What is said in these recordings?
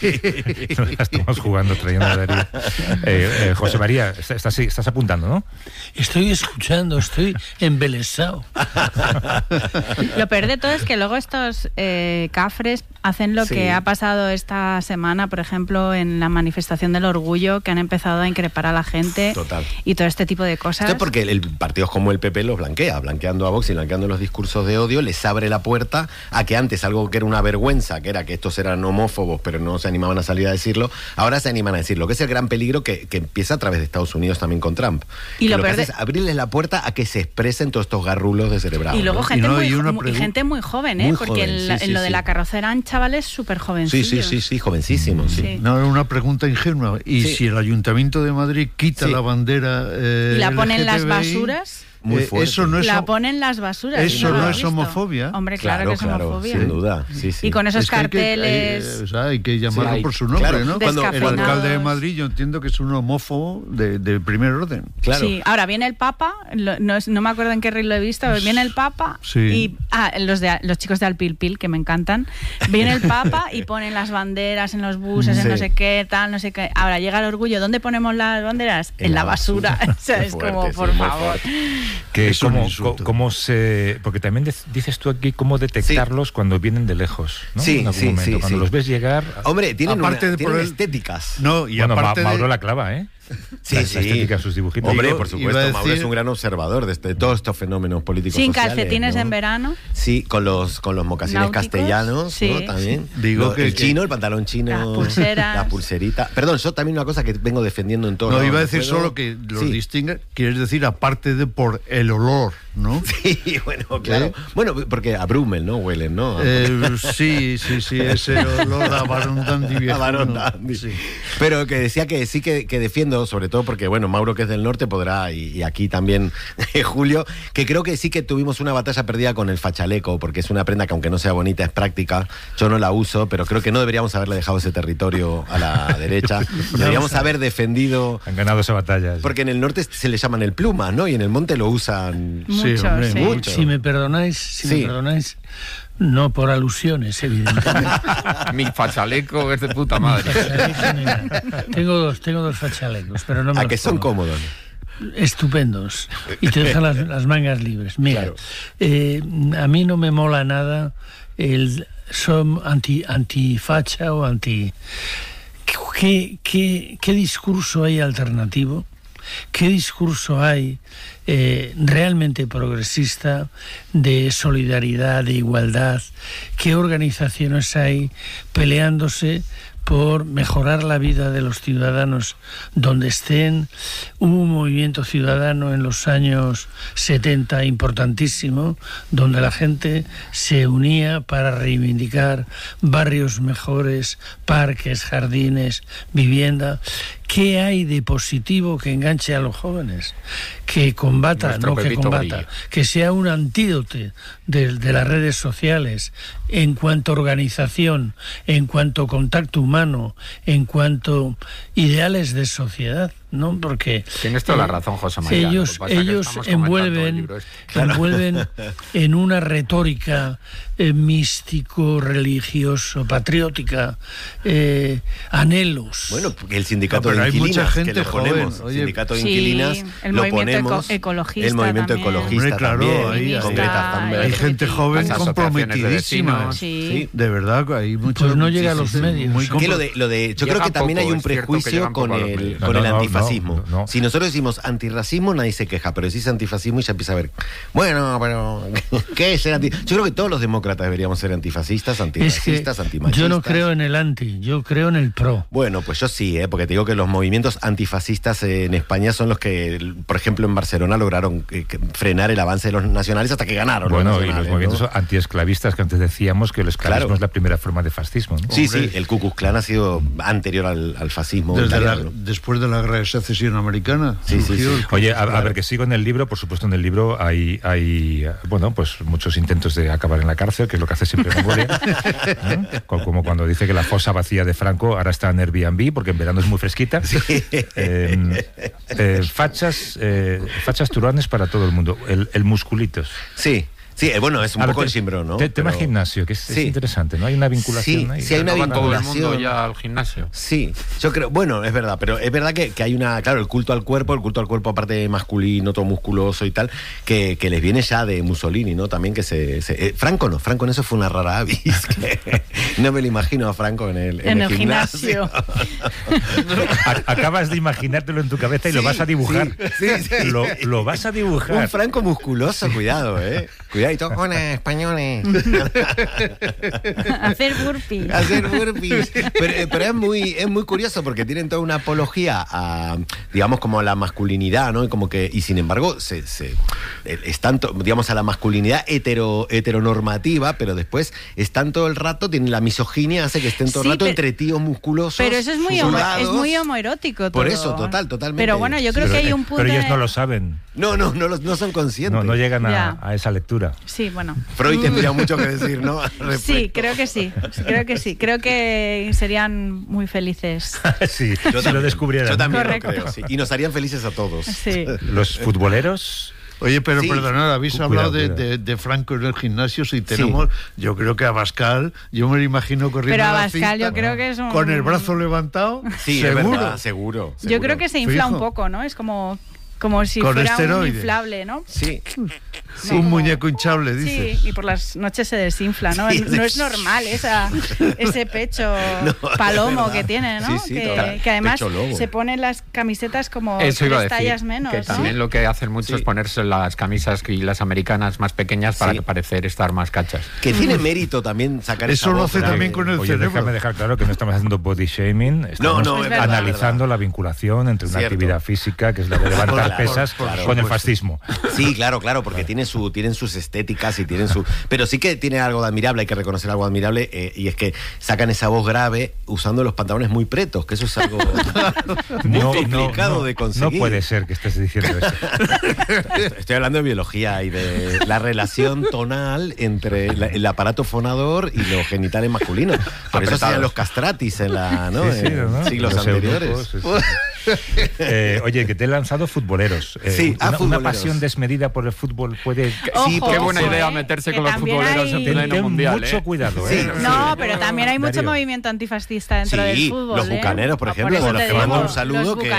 Estamos jugando, trayendo a Darío. José María, estás apuntando, ¿no? Estoy escuchando, estoy embelesado. Lo peor de todo es que luego estos cafres hacen lo que ha pasado esta semana, por ejemplo, en la manifestación del orgullo, que han empezado a increpar a la gente. Total. Y todo este tipo de cosas. Esto es porque el partidos como el PP los blanquea, blanqueando a Vox y blanqueando los discursos de odio, les abre la puerta a que antes algo que era una vergüenza, que era que estos eran homófobos, pero no se animaban a salir a decirlo, ahora se animan a decirlo, que es el gran peligro que empieza a través de Estados Unidos también con Trump. Y lo que hace es abrirles la puerta a que se expresen todos estos garrulos descerebrados. Y luego gente, gente muy joven, ¿eh? Porque en lo de la carrocera eran chavales súper jovencillos. Sí, jovencísimos. Sí. No, era una pregunta ingenua. ¿Y si el Ayuntamiento de Madrid quita la bandera y la pone en las basuras? Muy fuerte. Eso no es la ponen las basuras. Eso no es homofobia. Hombre, claro que es homofobia. Sin duda. Sí. Y con esos carteles. Hay que llamarlo por su nombre, ¿no? Cuando el alcalde de Madrid, yo entiendo que es un homófobo de primer orden. Claro. Sí, ahora viene el Papa, no me acuerdo en qué reel lo he visto, pero viene el Papa y los chicos de Alpilpil, que me encantan, viene el Papa y ponen las banderas en los buses, en no sé qué, tal, no sé qué. Ahora llega el orgullo, ¿dónde ponemos las banderas? En la basura. O sea, es fuerte, como, por favor. Que cómo se... Porque también dices tú aquí cómo detectarlos cuando vienen de lejos, ¿no? Sí, cuando los ves llegar... Hombre, tienen estéticas. No, y aparte Mauro la clava, ¿eh? Sí. La estética, sus dibujitos. Hombre, por supuesto, Mauro es un gran observador de todos estos fenómenos políticos sin sociales. Sin calcetines, ¿no? En verano. Sí, con los mocasines castellanos, ¿no? También. Digo que el pantalón chino, las pulseras, la pulserita. Perdón, eso también es una cosa que vengo defendiendo en todo. No, iba a decir solo que los distingue, quieres decir, aparte de por el olor, ¿no? Sí, bueno, claro. Bueno, porque a Brummel, ¿no? Huelen, ¿no? Sí, ese olor a Barón Dandy viejo. A Barón Dandy. Sí. Pero que decía que sí que defiendo, sobre todo porque, bueno, Mauro, que es del norte, podrá, y aquí también Julio, que creo que sí que tuvimos una batalla perdida con el fachaleco, porque es una prenda que, aunque no sea bonita, es práctica. Yo no la uso, pero creo que no deberíamos haberle dejado ese territorio a la derecha. Deberíamos haber defendido... Han ganado esa batalla. Porque en el norte se le llaman el pluma, ¿no? Y en el monte lo usan... Mucho. Si me perdonáis, no por alusiones, evidentemente. Mi fachaleco es de puta madre. Tengo dos fachalecos, pero no me... ¿A que son cómodos? Estupendos. Y te dejan las mangas libres. Mira, a mí no me mola nada el son antifacha o anti... ¿Qué discurso hay alternativo? ¿Qué discurso hay realmente progresista de solidaridad, de igualdad? ¿Qué organizaciones hay peleándose por mejorar la vida de los ciudadanos donde estén? Hubo un movimiento ciudadano en los años 70 importantísimo, donde la gente se unía para reivindicar barrios mejores, parques, jardines, vivienda. ¿Qué hay de positivo que enganche a los jóvenes? Que combata, que sea un antídoto de las redes sociales en cuanto a organización, en cuanto a contacto humano, en cuanto a ideales de sociedad, ¿no? Porque tienes toda la razón, José María. Ellos envuelven en una retórica místico, religioso, patriótica, anhelos. Bueno, porque el sindicato de inquilinas, mucha gente que le ponemos, joven. El sindicato de inquilinas, el lo movimiento ponemos, ecologista, el movimiento también. ecologista, claro, también, hay gente joven comprometidísima. Sí. De verdad, hay muchos. Pues no llega a los medios. Yo creo que también hay un prejuicio con el antifascismo. No. Si nosotros decimos antirracismo, nadie se queja, pero decís antifascismo y ya empieza a ver, bueno, pero ¿qué es ser antifascista? Yo creo que todos los demócratas deberíamos ser antifascistas, antirracistas, antimachistas. Yo no creo en el anti, yo creo en el pro. Bueno, pues yo sí, porque te digo que los movimientos antifascistas en España son los que, por ejemplo, en Barcelona lograron frenar el avance de los nacionales hasta que ganaron. Bueno, y los movimientos antiesclavistas, que antes decíamos que el esclavismo es la primera forma de fascismo, ¿no? Sí, el Ku Klux Klan ha sido anterior al fascismo. Después de la Guerra de Secesión Americana. Sí. Oye, a ver, que sigo en el libro. Por supuesto, en el libro hay bueno, pues muchos intentos de acabar en la cárcel, que es lo que hace siempre Mongolia, ¿no? Como cuando dice que la fosa vacía de Franco ahora está en Airbnb, porque en verano es muy fresquita. Sí. Fachas turanes para todo el mundo. El musculitos. Sí, Sí, bueno, es un poco el Simbrón, ¿no? Tema gimnasio, que es interesante, ¿no? Hay una vinculación ahí. Sí, hay una vinculación. Todo el mundo ya al gimnasio. Sí, yo creo, bueno, es verdad, pero es verdad que hay claro, el culto al cuerpo aparte masculino, todo musculoso y tal, que les viene ya de Mussolini, ¿no? También que Franco en eso fue una rara avis, que no me lo imagino a Franco en el gimnasio. Acabas de imaginártelo en tu cabeza y lo vas a dibujar. Sí. Lo vas a dibujar. Un Franco musculoso, cuidado, Cuidadito con españoles. Hacer burpees. Pero es muy curioso porque tienen toda una apología a, digamos, como a la masculinidad, ¿no? Y sin embargo, están, digamos, a la masculinidad heteronormativa, pero después están todo el rato, tienen la misoginia, hace que estén todo el rato entre tíos musculosos. Pero eso es muy homoerótico todo. Por eso, totalmente. Pero bueno, yo creo que hay un punto. Pero ellos no lo saben. No son conscientes. No llegan a esa lectura. Sí, bueno. Freud tendría mucho que decir, ¿no? Sí, creo que sí. Creo que serían muy felices. Sí, si lo descubrieran. Yo también lo creo, sí. Y nos harían felices a todos. Sí. Los futboleros... Oye, pero perdonad, habéis hablado de Franco en el gimnasio, si tenemos, yo creo que Abascal, yo me lo imagino corriendo. Pero a la Abascal cinta, yo creo que es un... con el brazo levantado, sí, seguro. Es verdad, seguro. Yo creo que se infla un poco, ¿no? Es como si con fuera esteroides. Un inflable, ¿no? Sí. Un muñeco hinchable, dices. Sí, y por las noches se desinfla, ¿no? Sí, no es normal ese pecho palomo que tiene, ¿no? Sí, que además se ponen las camisetas como eso iba a 3 decir, tallas menos, que ¿no? también lo que hacen mucho es ponerse las camisas y las americanas más pequeñas para parecer estar más cachas. Que tiene mérito también sacar eso lo hace voz, también con el cerebro. Déjame dejar claro que no estamos haciendo body shaming, estamos analizando la vinculación entre una actividad física, que es la de levantar pesas, con el fascismo. Sí, claro, porque tienen sus estéticas y tienen su... Pero sí que tiene algo de admirable, hay que reconocer algo admirable, y es que sacan esa voz grave usando los pantalones muy pretos, que eso es algo muy complicado de conseguir. No puede ser que estés diciendo eso. Estoy hablando de biología y de la relación tonal entre el aparato fonador y los genitales masculinos. Por eso hacían los castratis en siglos anteriores. Oye, que te he lanzado futboleros. Una pasión desmedida por el fútbol puede... Qué buena idea meterse con los futboleros en pleno mundial. Mucho cuidado. No, pero también hay mucho movimiento antifascista dentro del fútbol. Los bucaneros, por ejemplo, de los que mando un saludo, que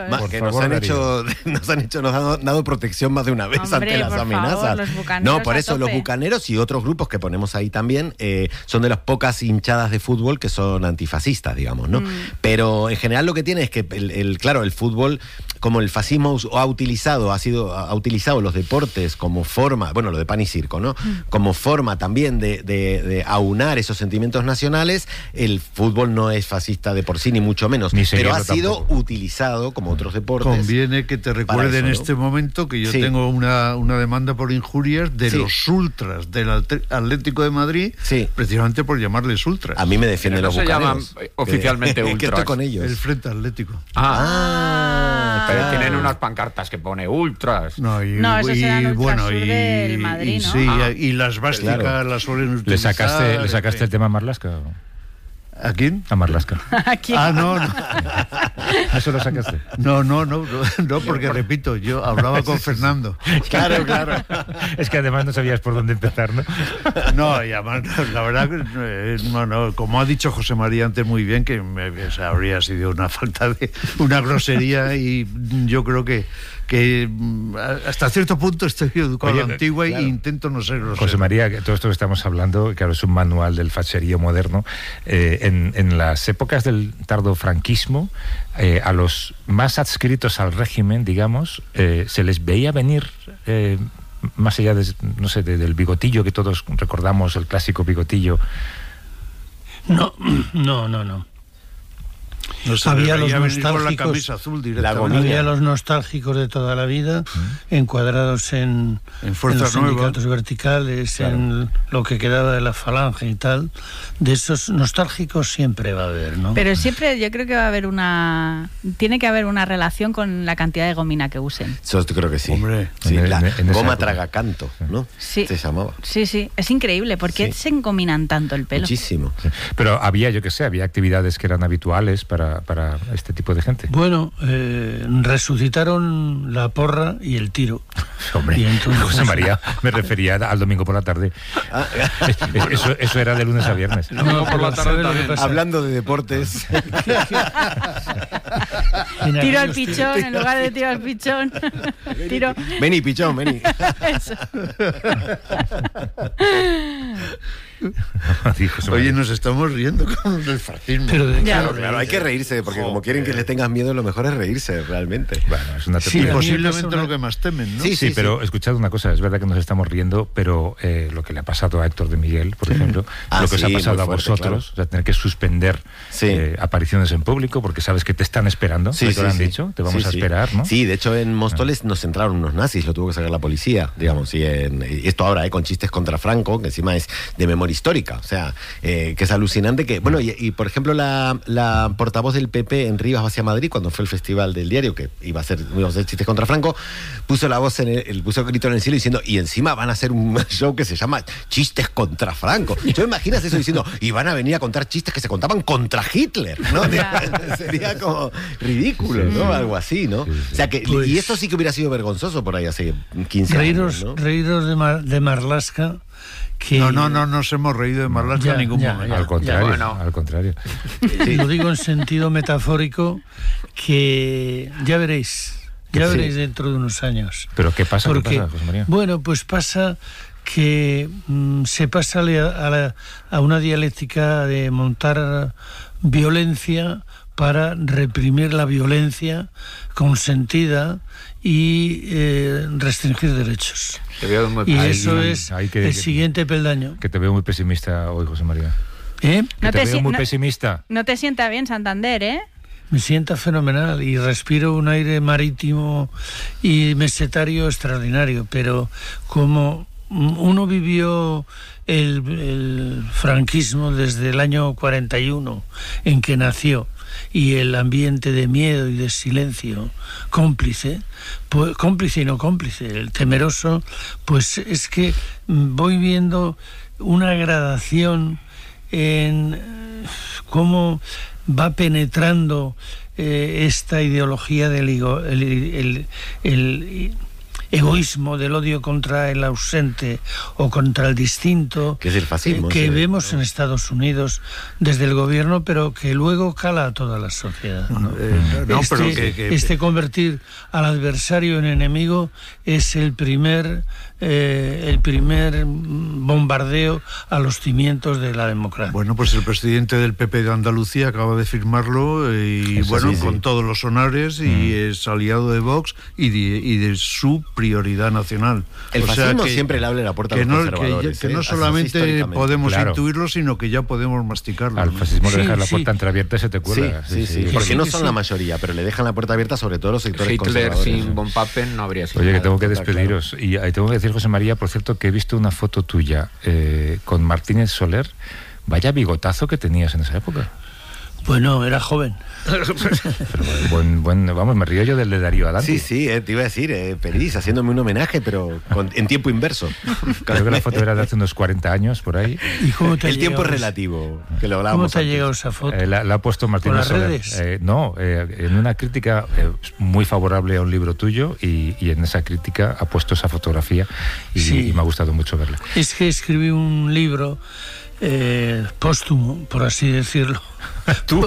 nos han dado protección más de una vez ante las amenazas. No, por eso los bucaneros y otros grupos que ponemos ahí también son de las pocas hinchadas de fútbol que son antifascistas, digamos, ¿no? Pero en general lo que tiene es que el fútbol, como el fascismo ha utilizado los deportes como forma, bueno, lo de pan y circo, ¿no? Como forma también de aunar esos sentimientos nacionales, el fútbol no es fascista de por sí, ni mucho menos, pero ha sido utilizado como otros deportes. Conviene que te recuerde en este momento que yo tengo una demanda por injurias de los ultras del Atlético de Madrid, precisamente por llamarles ultras. A mí me defienden los bucaneros. Se llaman oficialmente ultras. ¿Qué estoy con ellos? El Frente Atlético. Pero tienen unas pancartas que pone ultras. No, esos eran ultras del Madrid, ¿no? Sí, y las básicas las suelen utilizar. ¿Le sacaste el tema a Marlaska? ¿A quién? A Marlaska. ¿A quién? No. ¿Eso lo sacaste? No, porque repito, yo hablaba con Fernando. Claro. Es que además no sabías por dónde empezar, ¿no? No, y además, la verdad, no, como ha dicho José María antes muy bien, que habría sido una falta de una grosería, y yo creo que hasta cierto punto estoy educado a la antigua e intento no ser grosero. José María, que todo esto que estamos hablando, claro, es un manual del facherío moderno. En las épocas del tardofranquismo, a los más adscritos al régimen, digamos, se les veía venir, más allá del bigotillo que todos recordamos, el clásico bigotillo. No. Había los nostálgicos de toda la vida, encuadrados en los sindicatos verticales, en lo que quedaba de la falange y tal. De esos nostálgicos siempre va a haber, ¿no? Pero siempre yo creo que va a haber tiene que haber una relación con la cantidad de gomina que usen. Yo creo que sí. Hombre, la goma tragacanto, ¿no? Sí. Se llamaba. Sí, es increíble. ¿Por qué se engominan tanto el pelo? Muchísimo. Sí. Pero había actividades que eran habituales para para este tipo de gente? Bueno, resucitaron la porra y el tiro. Hombre, y entonces, José María, me refería al domingo por la tarde. Eso era de lunes a viernes. No, por la tarde también. Hablando de deportes. Tiro al pichón, en lugar de tiro al pichón. Tiro. Vení, pichón, vení. Eso. Oye, nos estamos riendo con el fascismo. Claro, hay que reírse, porque como quieren que les tengas miedo, lo mejor es reírse, realmente. Bueno, es una y posiblemente lo que más temen, ¿no? Sí, pero escuchad una cosa, es verdad que nos estamos riendo, pero lo que le ha pasado a Héctor de Miguel, por ejemplo, lo que os ha pasado a vosotros, claro. O sea, tener que suspender apariciones en público, porque sabes que te están esperando, te lo han dicho, te vamos a esperar, ¿no? Sí, de hecho en Móstoles nos entraron unos nazis, lo tuvo que sacar la policía, digamos, y esto ahora, con chistes contra Franco, que encima es de memoria histórica, o sea, que es alucinante que, bueno, y por ejemplo la portavoz del PP en Rivas hacia Madrid, cuando fue el festival del diario, que iba a hacer chistes contra Franco, puso la voz puso el grito en el cielo diciendo, y encima van a hacer un show que se llama Chistes contra Franco. ¿Tú imaginas eso diciendo, y van a venir a contar chistes que se contaban contra Hitler, ¿no? Sería como ridículo, ¿no? Algo así, ¿no? O sea que, y esto sí que hubiera sido vergonzoso por ahí hace 15 años, ¿no? Reíros de Marlaska. No nos hemos reído de Marlaska en ningún momento. Al contrario. Lo digo en sentido metafórico, que ya veréis dentro de unos años. ¿Pero qué pasa, José María? Bueno, pues pasa que se pasa a una dialéctica de montar violencia para reprimir la violencia consentida y restringir derechos. Y eso es el siguiente peldaño. Que te veo muy pesimista hoy, José María. ¿Eh? Te veo muy pesimista. No te sienta bien Santander, ¿eh? Me sienta fenomenal y respiro un aire marítimo y mesetario extraordinario, pero como uno vivió el franquismo desde el año 41 en que nació, y el ambiente de miedo y de silencio cómplice y no cómplice, el temeroso, pues es que voy viendo una gradación en cómo va penetrando esta ideología del egoísmo, del odio contra el ausente o contra el distinto, que es el fascismo, que vemos en Estados Unidos desde el gobierno, pero que luego cala a toda la sociedad, ¿no? Este convertir al adversario en enemigo es el primer bombardeo a los cimientos de la democracia. Bueno, pues el presidente del PP de Andalucía acaba de firmarlo y con todos los honores, y es aliado de Vox y de su prioridad nacional. El fascismo siempre le abre la puerta a los conservadores. Que no solamente podemos intuirlo, sino que ya podemos masticarlo. Al fascismo le dejas la puerta entreabierta y se te cuela. Porque no son la mayoría, pero le dejan la puerta abierta sobre todo los sectores conservadores. Hitler sin von Papen no habría sido. Oye, que tengo que despediros. Y ahí tengo que decir, José María, por cierto, que he visto una foto tuya con Martínez Soler. Vaya bigotazo que tenías en esa época. Bueno, era joven. Pero vamos, me río yo del de Darío Adanti. Sí, te iba a decir, Peris, haciéndome un homenaje, pero en tiempo inverso. Creo que la foto era de hace unos 40 años, por ahí. ¿Y cómo te el tiempo es relativo, que lo hablábamos. ¿Cómo te ha llegado esa foto? La ha puesto Martínez Soler. En una crítica muy favorable a un libro tuyo, y en esa crítica ha puesto esa fotografía y me ha gustado mucho verla. Es que escribí un libro póstumo, por así decirlo. ¿Tú?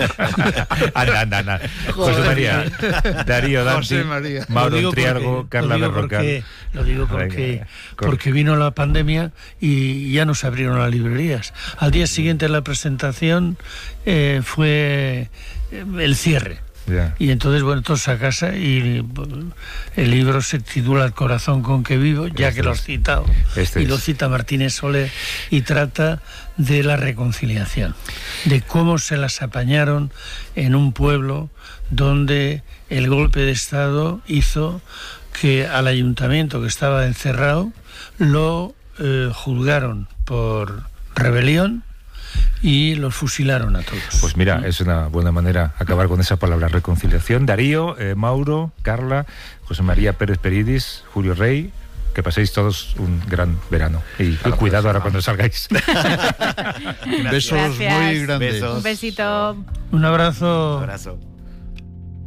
Anda. José María, Darío Danti, Mauro Triargo, Carla Berrocal. Lo digo porque vino la pandemia y ya nos abrieron las librerías. Al día siguiente de la presentación fue el cierre. Yeah. Y entonces, todos a casa, y el libro se titula El corazón con que vivo, ya que lo has citado. Y lo cita Martínez Soler, y trata de la reconciliación, de cómo se las apañaron en un pueblo donde el golpe de Estado hizo que al ayuntamiento, que estaba encerrado, lo juzgaron por rebelión y los fusilaron a todos. Pues mira, es una buena manera acabar con esa palabra, reconciliación. Darío, Mauro, Carla, José María Pérez Peridis, Julio Rey, que paséis todos un gran verano. Y cuidado ahora cuando salgáis. Besos muy grandes. Un besito. Un abrazo. Un abrazo.